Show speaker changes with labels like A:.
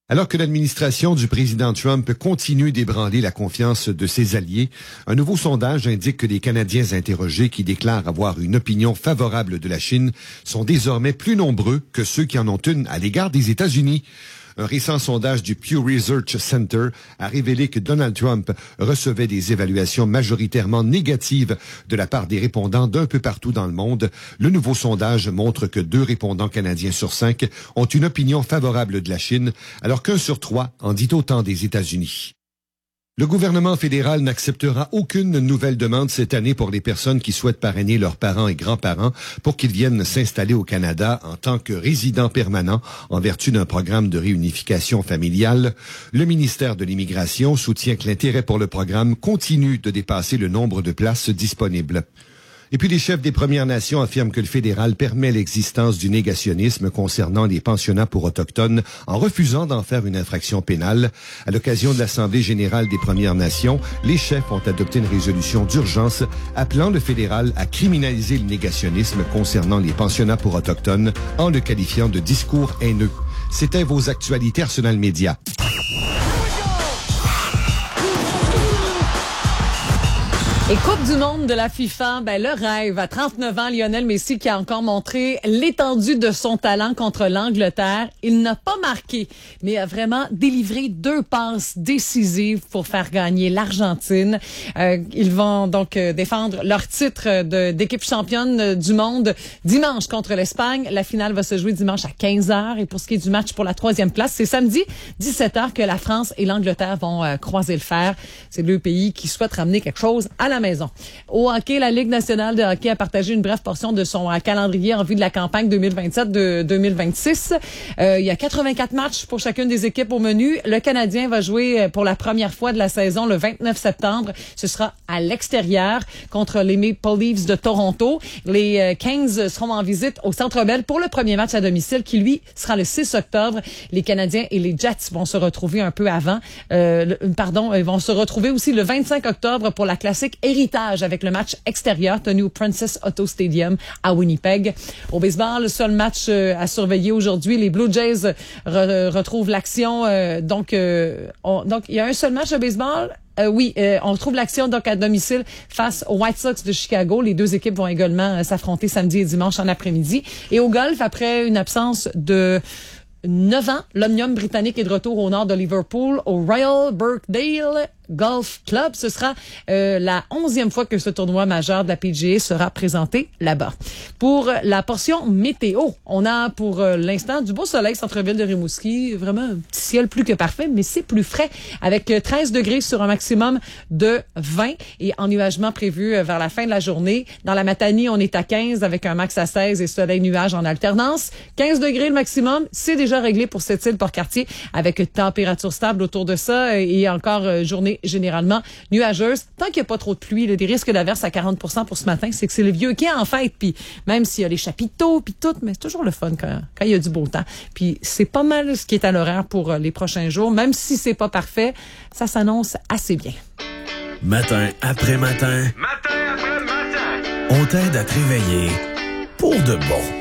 A: Alors que l'administration du président Trump continue d'ébranler la confiance de ses alliés, un nouveau sondage indique que les Canadiens interrogés qui déclarent avoir une opinion favorable de la Chine sont désormais plus nombreux que ceux qui en ont une à l'égard des États-Unis. Un récent sondage du Pew Research Center a révélé que Donald Trump recevait des évaluations majoritairement négatives de la part des répondants d'un peu partout dans le monde. Le nouveau sondage montre que 2 répondants canadiens sur 5 ont une opinion favorable de la Chine, alors qu'1 sur 3 en dit autant des États-Unis. Le gouvernement fédéral n'acceptera aucune nouvelle demande cette année pour les personnes qui souhaitent parrainer leurs parents et grands-parents pour qu'ils viennent s'installer au Canada en tant que résidents permanents en vertu d'un programme de réunification familiale. Le ministère de l'Immigration soutient que l'intérêt pour le programme continue de dépasser le nombre de places disponibles. Et puis les chefs des Premières Nations affirment que le fédéral permet l'existence du négationnisme concernant les pensionnats pour autochtones en refusant d'en faire une infraction pénale. À l'occasion de l'Assemblée générale des Premières Nations, les chefs ont adopté une résolution d'urgence appelant le fédéral à criminaliser le négationnisme concernant les pensionnats pour autochtones en le qualifiant de discours haineux. C'était vos actualités Arsenal Média.
B: Et Coupe du monde de la FIFA, le rêve. À 39 ans, Lionel Messi qui a encore montré l'étendue de son talent contre l'Angleterre. Il n'a pas marqué, mais a vraiment délivré 2 passes décisives pour faire gagner l'Argentine. Ils vont donc défendre leur titre d'équipe championne du monde dimanche contre l'Espagne. La finale va se jouer dimanche à 15h. Et pour ce qui est du match pour la 3e place, c'est samedi 17h que la France et l'Angleterre vont croiser le fer. C'est 2 pays qui souhaitent ramener quelque chose à la maison. Au hockey, la Ligue nationale de hockey a partagé une brève portion de son calendrier en vue de la campagne 2027-2026. Il y a 84 matchs pour chacune des équipes au menu. Le Canadien va jouer pour la première fois de la saison le 29 septembre. Ce sera à l'extérieur contre les Maple Leafs de Toronto. Les Kings seront en visite au Centre Bell pour le premier match à domicile qui, lui, sera le 6 octobre. Les Canadiens et les Jets vont se retrouver un peu avant. Ils vont se retrouver aussi le 25 octobre pour la classique Héritage avec le match extérieur tenu au Princess Auto Stadium à Winnipeg. Au baseball, le seul match à surveiller aujourd'hui, les Blue Jays retrouvent l'action. Donc, il y a un seul match de baseball. On retrouve l'action donc à domicile face aux White Sox de Chicago. Les 2 équipes vont également s'affronter samedi et dimanche en après-midi. Et au golf, après une absence de 9 ans, l'Omnium britannique est de retour au nord de Liverpool, au Royal Birkdale Golf Club. Ce sera la 11e fois que ce tournoi majeur de la PGA sera présenté là-bas. Pour la portion météo, on a pour l'instant du beau soleil centre-ville de Rimouski. Vraiment un petit ciel plus que parfait, mais c'est plus frais avec 13 degrés sur un maximum de 20 et ennuagement prévu vers la fin de la journée. Dans la Matanie, on est à 15 avec un max à 16 et soleil-nuage en alternance. 15 degrés le maximum, c'est déjà réglé pour cette île Port-Cartier avec température stable autour de ça et encore journée généralement nuageuse. Tant qu'il n'y a pas trop de pluie, des risques d'averse à 40% pour ce matin, c'est que c'est le vieux qui est en fête. Puis même s'il y a les chapiteaux puis tout, mais c'est toujours le fun quand il y a du beau temps. Puis c'est pas mal ce qui est à l'horaire pour les prochains jours. Même si c'est pas parfait, ça s'annonce assez bien.
C: Matin après matin.
D: Matin après matin.
C: On t'aide à te réveiller pour de bon.